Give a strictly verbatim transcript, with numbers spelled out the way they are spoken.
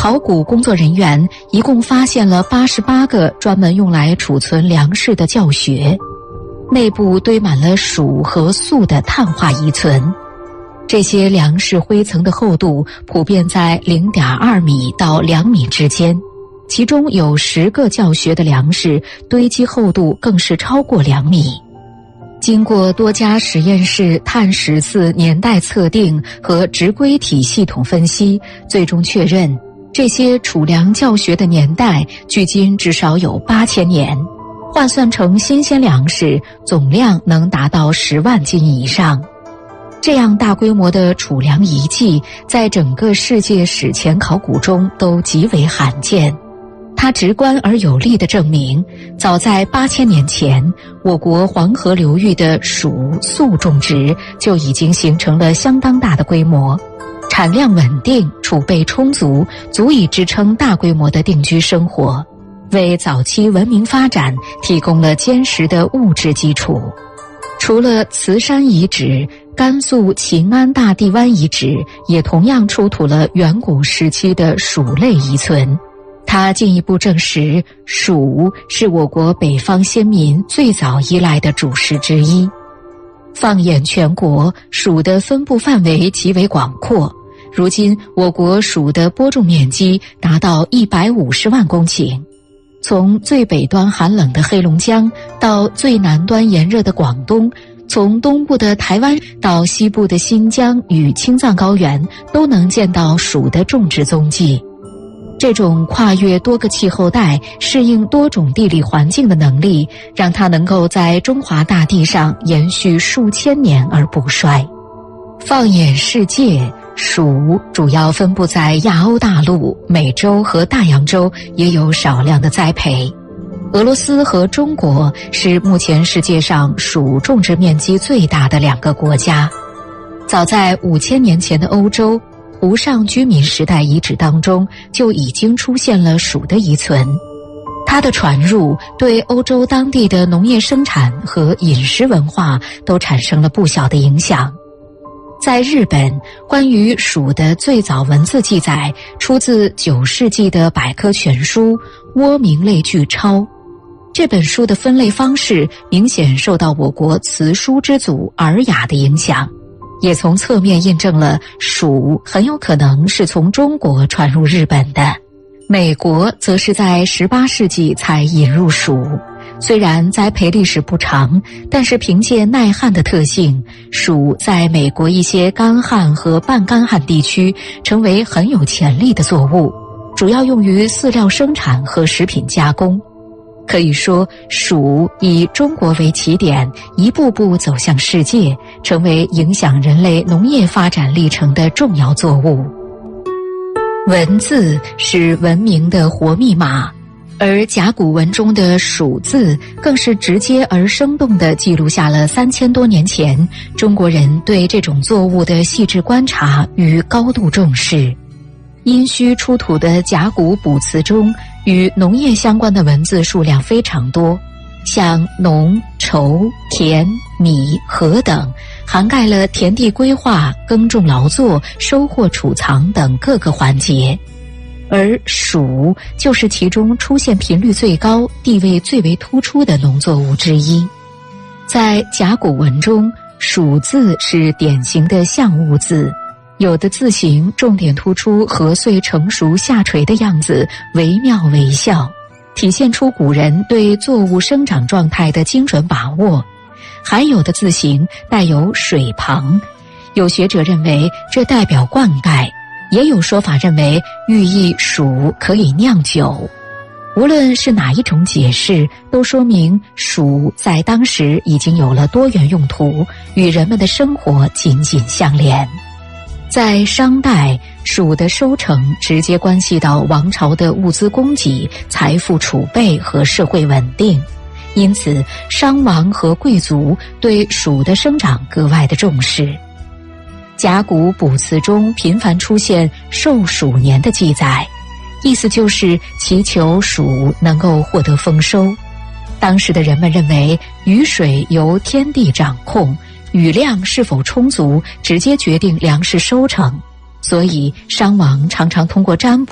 考古工作人员一共发现了八十八个专门用来储存粮食的窖穴，内部堆满了黍和粟的碳化遗存。这些粮食灰层的厚度普遍在 零点二米到两米之间，其中有十个窖穴的粮食堆积厚度更是超过两米。经过多家实验室碳十四年代测定和直规体系统分析，最终确认这些储粮窖穴的年代距今至少有八千年，换算成新鲜粮食总量能达到十万斤以上。这样大规模的储粮遗迹在整个世界史前考古中都极为罕见。它直观而有力地证明，早在八千年前，我国黄河流域的黍粟种植就已经形成了相当大的规模，产量稳定，储备充足，足以支撑大规模的定居生活，为早期文明发展提供了坚实的物质基础。除了慈山遗址，甘肃秦安大地湾遗址也同样出土了远古时期的黍类遗存。它进一步证实，黍是我国北方先民最早依赖的主食之一。放眼全国，黍的分布范围极为广阔。如今，我国黍的播种面积达到一百五十万公顷。从最北端寒冷的黑龙江到最南端炎热的广东，从东部的台湾到西部的新疆与青藏高原，都能见到黍的种植踪迹。这种跨越多个气候带、适应多种地理环境的能力，让它能够在中华大地上延续数千年而不衰。放眼世界，黍主要分布在亚欧大陆、美洲和大洋洲，也有少量的栽培。俄罗斯和中国是目前世界上黍种植面积最大的两个国家。早在五千年前的欧洲，湖上居民时代遗址当中就已经出现了黍的遗存，它的传入对欧洲当地的农业生产和饮食文化都产生了不小的影响。在日本，关于黍的最早文字记载出自九世纪的百科全书《倭名类聚钞》。这本书的分类方式明显受到我国辞书之祖《尔雅》的影响，也从侧面印证了黍很有可能是从中国传入日本的。美国则是在十八世纪才引入黍，虽然栽培历史不长，但是凭借耐旱的特性，黍在美国一些干旱和半干旱地区成为很有潜力的作物，主要用于饲料生产和食品加工。可以说，黍以中国为起点，一步步走向世界，成为影响人类农业发展历程的重要作物。文字是文明的活密码，而甲骨文中的黍字更是直接而生动地记录下了三千多年前中国人对这种作物的细致观察与高度重视。殷墟出土的甲骨卜辞中，与农业相关的文字数量非常多，像农、畴、田、米、禾等，涵盖了田地规划、耕种劳作、收获储藏等各个环节。而黍就是其中出现频率最高、地位最为突出的农作物之一。在甲骨文中，黍字是典型的象物字，有的字形重点突出禾穗成熟下垂的样子，惟妙惟肖，体现出古人对作物生长状态的精准把握。还有的字形带有水旁，有学者认为这代表灌溉，也有说法认为寓意黍可以酿酒。无论是哪一种解释，都说明黍在当时已经有了多元用途，与人们的生活紧紧相连。在商代，黍的收成直接关系到王朝的物资供给、财富储备和社会稳定，因此商王和贵族对黍的生长格外的重视。甲骨卜辞中频繁出现寿鼠年的记载，意思就是祈求黍能够获得丰收。当时的人们认为雨水由天地掌控，雨量是否充足直接决定粮食收成，所以商王常常通过占卜